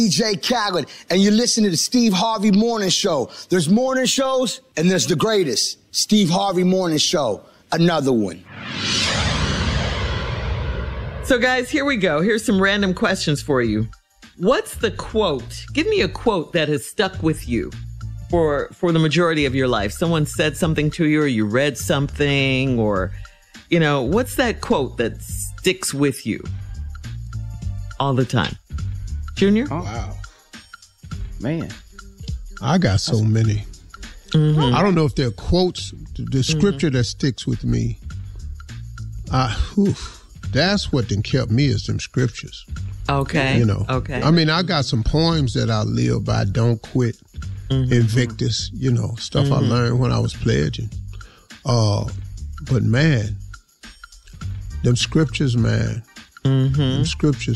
DJ Khaled, and you're listening to the Steve Harvey Morning Show. There's morning shows, and there's the greatest, Steve Harvey Morning Show, another one. So, guys, here we go. Here's some random questions for you. What's the quote? Give me a quote that has stuck with you for the majority of your life. Someone said something to you, or you read something, or, you know, what's that quote that sticks with you all the time? Junior? Oh. Wow. Man. I got so many. Mm-hmm. I don't know if they're quotes. The scripture that sticks with me, that's what then kept me is them scriptures. Okay. You know. Okay. I mean, I got some poems that I live by. Don't quit. Invictus. You know, stuff I learned when I was pledging. But man, them scriptures, man. Them scriptures.